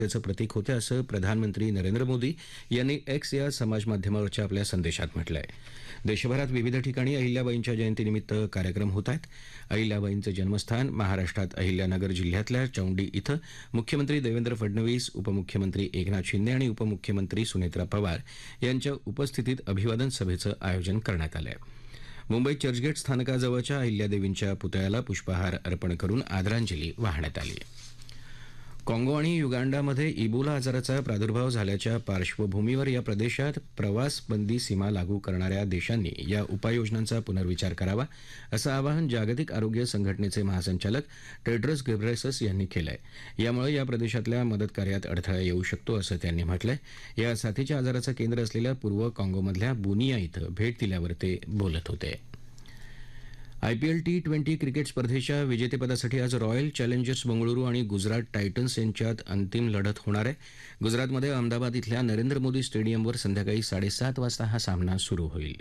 त्याचं प्रतीक होते असं प्रधानमंत्री नरेंद्र मोदी यांनी एक्स या समाज माध्यमावरच्या आपल्या संदेशात म्हटलं आहे. देशभरात विविध ठिकाणी अहिल्याबाईंच्या जयंतीनिमित्त कार्यक्रम होत आहेत. अहिल्याबाईंचं जन्मस्थान महाराष्ट्रात अहिल्यानगर जिल्ह्यातल्या चौंडी इथं मुख्यमंत्री देवेंद्र फडणवीस, उपमुख्यमंत्री एकनाथ शिंदे आणि उपमुख्यमंत्री सुनेत्रा पवार यांच्या उपस्थितीत अभिवादन सभेचं आयोजन करण्यात आलं आहे. मुंबई चर्चगेट स्थानकाजवळच्या अहिल्यादेवींच्या पुतळ्याला पुष्पहार अर्पण करून आदरांजली वाहण्यात आली. काँगो आणि युगांडामध्ये इबोला आजाराचा प्रादुर्भाव झाल्याच्या पार्श्वभूमीवर या प्रदेशात प्रवासबंदी सीमा लागू करणाऱ्या देशांनी या उपाययोजनांचा पुनर्विचार करावा असं आवाहन जागतिक आरोग्य संघटनेचे महासंचालक टेड्रस घेब्रेयेसस यांनी केलं आहे. यामुळे या प्रदेशातल्या मदतकार्यात अडथळा येऊ शकतो असं त्यांनी म्हटलंय. या साथीच्या आजाराचं केंद्र असलेल्या पूर्व काँगोमधल्या बुनिया इथं भेट दिल्यावर ते बोलत होते. आयपीएल T20 क्रिकेट स्पर्धेच्या विजेतेपदासाठी आज रॉयल चॅलेंजर्स बंगळुरू आणि गुजरात टायटन्स यांच्यात अंतिम लढत होणार आहे. गुजरातमध्ये अहमदाबाद इथल्या नरेंद्र मोदी स्टेडियमवर संध्याकाळी 7:30 वाजता हा सामना सुरू होईल.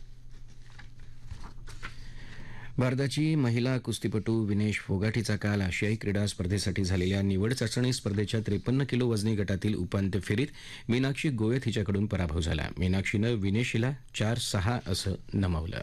भारताची महिला कुस्तीपटू विनेश फोगाटीचा काल आशियाई क्रीडा स्पर्धेसाठी झालेल्या निवड चाचणी स्पर्धेच्या 53 किलो वजनी गटातील उपांत्य फेरीत मीनाक्षी गोयत हिच्याकडून पराभव झाला. मीनाक्षीनं विनेश हिला 4-6 असं नमवलं.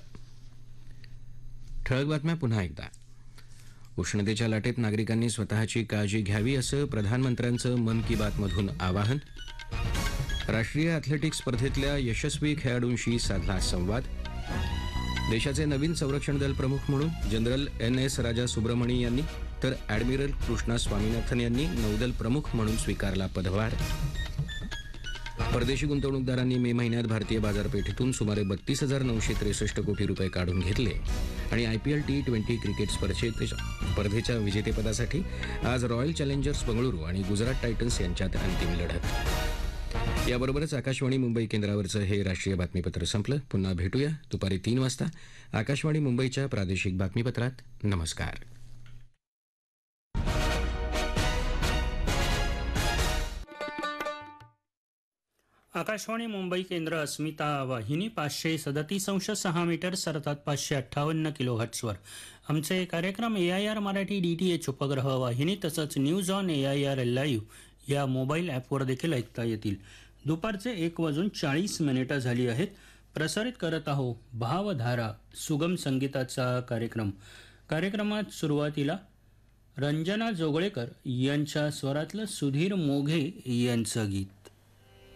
ठळक बातम्या पुन्हा एकदा. उष्णतेच्या लाटेत नागरिकांनी स्वतःची काळजी घ्यावी असं प्रधानमंत्र्यांचं मन की बातमधून आवाहन. राष्ट्रीय अॅथलेटिक्स स्पर्धेतल्या यशस्वी खेळाडूंशी साधला संवाद. देशाचे नवीन संरक्षण दल प्रमुख म्हणून जनरल NS राजा सुब्रमणी यांनी तर ॲडमिरल कृष्णा स्वामीनाथन यांनी नौदल प्रमुख म्हणून स्वीकारला पदभार. परदेशी गुंतवणूकदारांनी मे महिन्यात भारतीय बाजारपेठेतून सुमारे 32,963 कोटी रुपये काढून घेतले. आणि आयपीएल T20 क्रिकेट स्पर्धेच्या विजेतेपदासाठी आज रॉयल चॅलेंजर्स बंगळुरू आणि गुजरात टायटन्स यांच्यात अंतिम लढत. याबरोबरच आकाशवाणी मुंबई केंद्रावरचं हे राष्ट्रीय बातमीपत्र संपलं. पुन्हा भेटूया दुपारी 3 वाजता आकाशवाणी मुंबईच्या प्रादेशिक बातमीपत्रात. नमस्कार. आकाशवाणी मुंबई केंद्र अस्मिता वाहिनी 537.6 मीटर्स अर्थात 558 किलोहर्ट्जवर आमचे कार्यक्रम AIR मराठी DTH उपग्रह वाहिनी तसंच न्यूज ऑन AIR लाईव्ह या मोबाईल ॲपवर देखील ऐकता येतील. दुपारचे 1:40 झाली आहेत. प्रसारित करत आहो भावधारा सुगम संगीताचा कार्यक्रम. कार्यक्रमात सुरुवातीला रंजना जोगळेकर यांच्या स्वरातलं सुधीर मोघे यांचं गीत.